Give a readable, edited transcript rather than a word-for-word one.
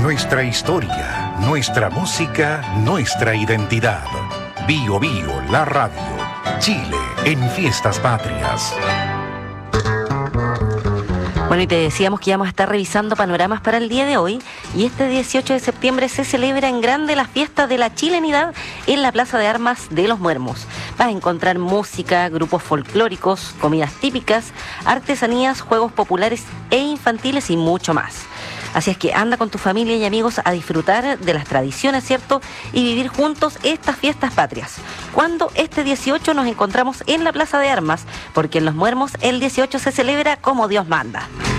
Nuestra historia, nuestra música, nuestra identidad. Bio Bio, la radio. Chile en Fiestas Patrias. Bueno, y te decíamos que íbamos a estar revisando panoramas para el día de hoy, y este 18 de septiembre se celebra en grande la fiesta de la chilenidad en la Plaza de Armas de Los Muermos. Vas a encontrar música, grupos folclóricos, comidas típicas, artesanías, juegos populares e infantiles y mucho más. Así es que anda con tu familia y amigos a disfrutar de las tradiciones, ¿cierto? Y vivir juntos estas fiestas patrias. Cuando este 18 nos encontramos en la Plaza de Armas, porque en Los Muermos el 18 se celebra como Dios manda.